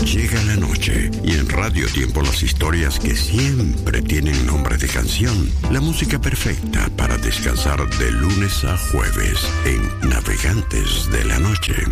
llega la noche y en Radio Tiempo las historias que siempre tienen nombre de canción. La música perfecta para descansar de lunes a jueves en Navegantes de la Noche.